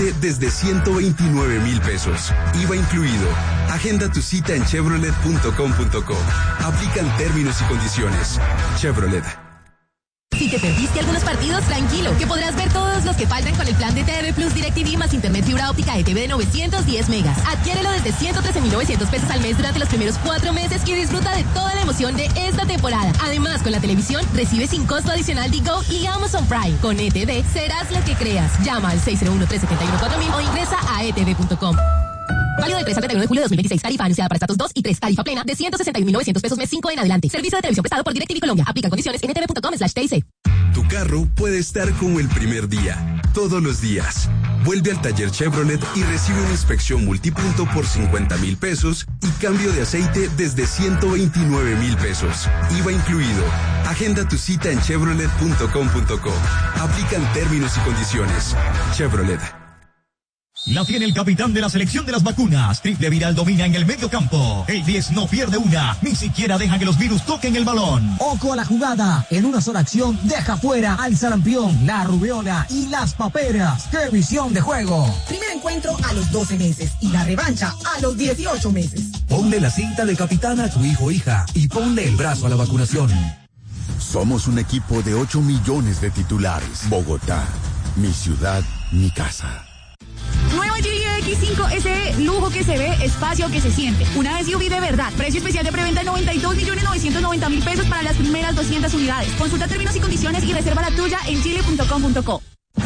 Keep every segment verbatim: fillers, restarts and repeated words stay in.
aceite desde ciento veintinueve mil pesos. I V A incluido. Agenda tu cita en chevrolet punto com punto co. Aplican términos y condiciones. Chevrolet. Si te perdiste algunos partidos, tranquilo, que podrás ver todos los que faltan con el plan de T V Plus DirecTV más internet fibra óptica E T V de novecientos diez megas. Adquiérelo desde ciento trece mil novecientos pesos al mes durante los primeros cuatro meses y disfruta de toda la emoción de esta temporada. Además, con la televisión, recibe sin costo adicional Digo y Amazon Prime. Con E T V, serás lo que creas. Llama al seis cero uno, tres siete uno, cuatro mil o ingresa a e t v punto com. Válido del tres al treinta y uno de julio de dos mil veintiséis. Tarifa anunciada para estatus dos y tres. Tarifa plena de ciento sesenta y un mil novecientos pesos mes cinco en adelante. Servicio de televisión prestado por DirecTV Colombia. Aplica condiciones en e t v punto com slash t i c. Tu carro puede estar como el primer día, todos los días. Vuelve al taller Chevrolet y recibe una inspección multipunto por cincuenta mil pesos y cambio de aceite desde ciento veintinueve mil pesos. I V A incluido. Agenda tu cita en chevrolet punto com punto co. Aplican términos y condiciones. Chevrolet. La tiene el capitán de la selección de las vacunas. Triple Viral domina en el medio campo. El diez no pierde una, ni siquiera deja que los virus toquen el balón. Ojo a la jugada. En una sola acción deja fuera al sarampión, la rubiola y las paperas. ¡Qué visión de juego! Primer encuentro a los doce meses y la revancha a los dieciocho meses. Ponle la cinta de capitán a tu hijo o hija y ponle el brazo a la vacunación. Somos un equipo de ocho millones de titulares. Bogotá, mi ciudad, mi casa. Nueva Geely X cinco S E, lujo que se ve, espacio que se siente. Una S U V de verdad. Precio especial de preventa de noventa y dos millones novecientos noventa mil pesos para las primeras doscientas unidades. Consulta términos y condiciones y reserva la tuya en chile punto com punto co.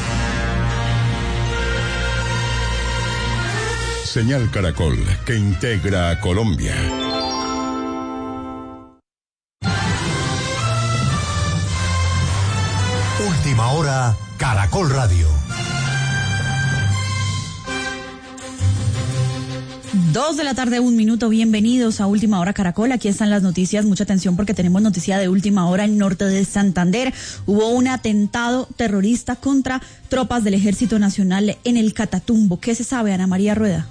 Señal Caracol, que integra a Colombia. Última hora, Caracol Radio. Dos de la tarde, un minuto, bienvenidos a Última Hora Caracol, aquí están las noticias, mucha atención porque tenemos noticia de última hora en norte de Santander. Hubo un atentado terrorista contra tropas del Ejército Nacional en el Catatumbo. ¿Qué se sabe, Ana María Rueda?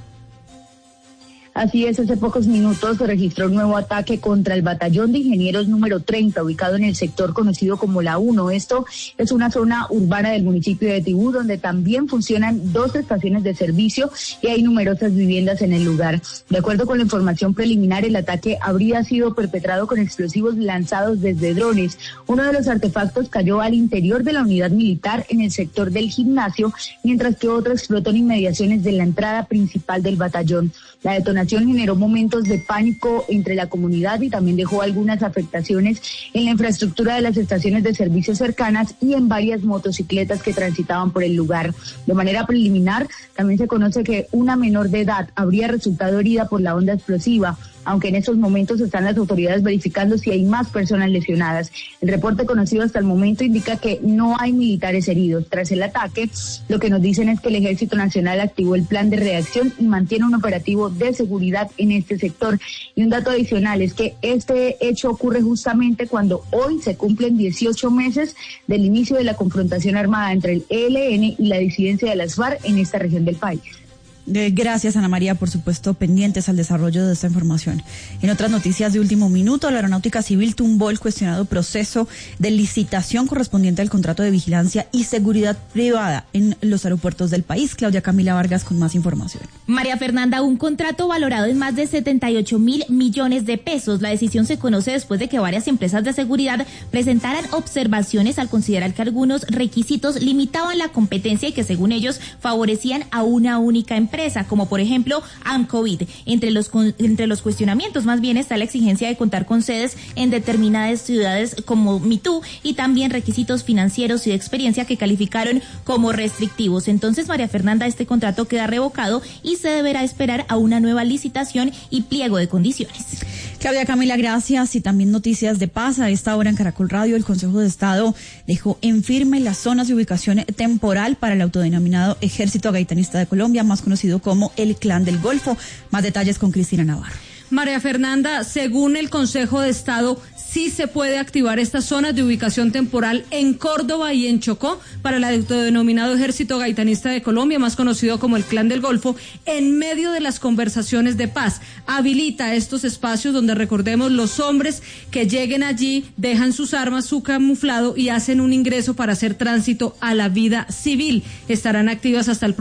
Así es, hace pocos minutos se registró un nuevo ataque contra el batallón de ingenieros número treinta, ubicado en el sector conocido como La uno. Esto es una zona urbana del municipio de Tibú, donde también funcionan dos estaciones de servicio y hay numerosas viviendas en el lugar. De acuerdo con la información preliminar, el ataque habría sido perpetrado con explosivos lanzados desde drones. Uno de los artefactos cayó al interior de la unidad militar en el sector del gimnasio, mientras que otro explotó en inmediaciones de la entrada principal del batallón. La detonación generó momentos de pánico entre la comunidad y también dejó algunas afectaciones en la infraestructura de las estaciones de servicio cercanas y en varias motocicletas que transitaban por el lugar. De manera preliminar, también se conoce que una menor de edad habría resultado herida por la onda explosiva, aunque en estos momentos están las autoridades verificando si hay más personas lesionadas. El reporte conocido hasta el momento indica que no hay militares heridos. Tras el ataque, lo que nos dicen es que el Ejército Nacional activó el plan de reacción y mantiene un operativo de seguridad en este sector. Y un dato adicional es que este hecho ocurre justamente cuando hoy se cumplen dieciocho meses del inicio de la confrontación armada entre el E L N y la disidencia de las FARC en esta región del país. Gracias, Ana María, por supuesto, pendientes al desarrollo de esta información. En otras noticias de último minuto, la Aeronáutica Civil tumbó el cuestionado proceso de licitación correspondiente al contrato de vigilancia y seguridad privada en los aeropuertos del país. Claudia Camila Vargas con más información. María Fernanda, un contrato valorado en más de setenta y ocho mil millones de pesos. La decisión se conoce después de que varias empresas de seguridad presentaran observaciones al considerar que algunos requisitos limitaban la competencia y que, según ellos, favorecían a una única empresa. Empresa, como por ejemplo AMCOVID. Entre los, entre los cuestionamientos más bien está la exigencia de contar con sedes en determinadas ciudades como Mitú y también requisitos financieros y de experiencia que calificaron como restrictivos. Entonces, María Fernanda, este contrato queda revocado y se deberá esperar a una nueva licitación y pliego de condiciones. Claudia Camila, gracias. Y también noticias de paz. A esta hora en Caracol Radio, el Consejo de Estado dejó en firme las zonas de ubicación temporal para el autodenominado Ejército Gaitanista de Colombia, más conocido como el Clan del Golfo. Más detalles con Cristina Navarro. María Fernanda, según el Consejo de Estado, sí se puede activar estas zonas de ubicación temporal en Córdoba y en Chocó para el autodenominado Ejército Gaitanista de Colombia, más conocido como el Clan del Golfo, en medio de las conversaciones de paz. Habilita estos espacios donde, recordemos, los hombres que lleguen allí dejan sus armas, su camuflado y hacen un ingreso para hacer tránsito a la vida civil. Estarán activas hasta el